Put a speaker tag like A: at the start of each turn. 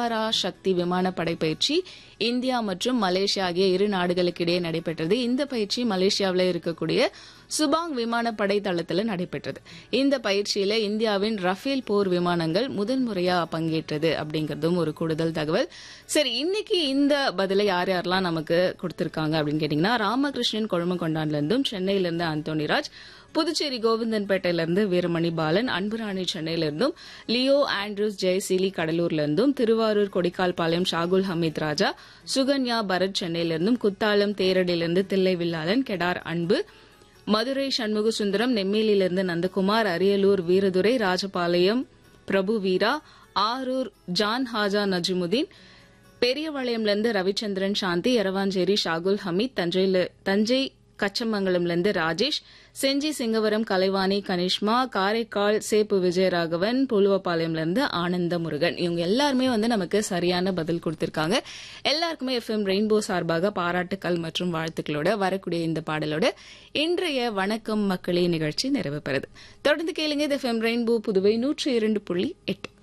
A: Ankara சக்தி விமானப்படை பயிற்சி India மற்றும் மலேசியா ஆகிய இரு நாடுகளுக்கிடையே நடைபெற்றது. இந்த பயிற்சி மலேசியாவில் இருக்கக்கூடிய சுபாங் விமானப்படை தளத்தில் நடைபெற்றது. இந்த பயிற்சியில இந்தியாவின் ரஃபேல் போர் விமானங்கள் முதன்முறையா பங்கேற்றது அப்படிங்கறதும் ஒரு கூடுதல் தகவல். சரி, இன்னைக்கு இந்த பதிலை யார் யாரெல்லாம் நமக்கு கொடுத்திருக்காங்க அப்படின்னு கேட்டீங்கன்னா, ராமகிருஷ்ணன் கொழுமங்கொண்டான்ல இருந்தும், சென்னையில இருந்து அந்தோனிராஜ், புதுச்சேரி கோவிந்தன்பேட்டையில இருந்து வீரமணி பாலன், அன்புராணி சென்னையில இருந்தும், லியோ ஆண்ட்ரூஸ் ஜெயசீலி கடலூர்ல இருந்தும், திருவாரூர் கொடிக்கால்பாளையம் ஷாகுல் ஹமீத் ராஜா, சுகன்யா பரத் சென்னையில இருந்தும், குத்தாலம் தேரடியிலிருந்து தில்லைவில்லாளன், கெடார் அன்பு, மதுரை சண்முக சுந்தரம், நெம்மேலியிலிருந்து நந்தகுமார், அரியலூர் வீரதுரை, ராஜபாளையம் பிரபு வீரா, ஆரூர் ஜான் ஹாஜா நஜிமுதீன், பெரியபாளையம்லிருந்து ரவிச்சந்திரன் சாந்தி, எரவாஞ்சேரி ஷாகுல் ஹமீத், தஞ்சை கச்சமங்கலம்லிருந்து ராஜேஷ், செஞ்சி சிங்கவரம் கலைவாணி கனிஷ்மா, காரைக்கால் சேப்பு விஜயராகவன், புலுவப்பாளையம்லிருந்து ஆனந்த முருகன். இவங்க எல்லாருமே நமக்கு சரியான பதில் கொடுத்திருக்காங்க. எல்லாருக்குமே எஃப்எம் ரெயின்போ சார்பாக பாராட்டுக்கள் மற்றும் வாழ்த்துக்களோட வரக்கூடிய இந்த பாடலோட இன்றைய வணக்கம் மக்களே நிகழ்ச்சி நிறைவு பெறுது. தொடர்ந்து கேளுங்க. FM rainbow Puduvai 102.8.